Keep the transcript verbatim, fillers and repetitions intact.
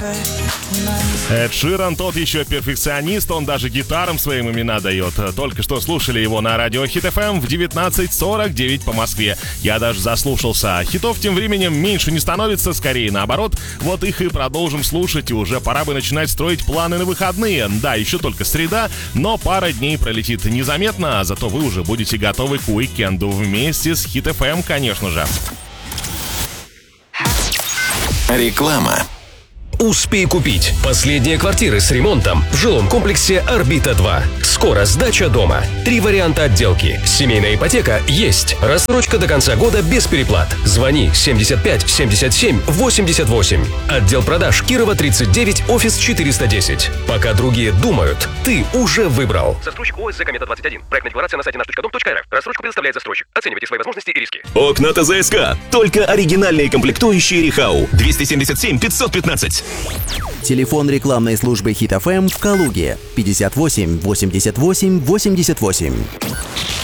Эд Ширан тот еще перфекционист, он даже гитарам своим имена дает. Только что слушали его на радио Хит эф эм в девятнадцать сорок девять по Москве. Я даже заслушался. Хитов тем временем меньше не становится, скорее наоборот. Вот их и продолжим слушать, и уже пора бы начинать строить планы на выходные. Да, еще только среда, но пара дней пролетит незаметно, а зато вы уже будете готовы к уикенду вместе с Хит эф эм, конечно же. Реклама. Успей купить. Последние квартиры с ремонтом в жилом комплексе «Орбита два». Скоро сдача дома. Три варианта отделки. Семейная ипотека есть. Рассрочка до конца года без переплат. Звони семьдесят пять семьдесят семь восемьдесят восемь. Отдел продаж Кирова тридцать девять, офис четыреста десять. Пока другие думают, ты уже выбрал. Застройщик ОСЗ «Комета двадцать один». Проектная декларация на сайте наш точка дом точка эр эф. Рассрочку предоставляет застройщик. Оценивайте свои возможности и риски. Окна ТЗСК. Только оригинальные комплектующие Рихау. двести семьдесят семь пятьсот пятнадцать. Телефон рекламной службы Хит эф эм в Калуге пятьдесят восемь восемьдесят восемь восемьдесят восемь.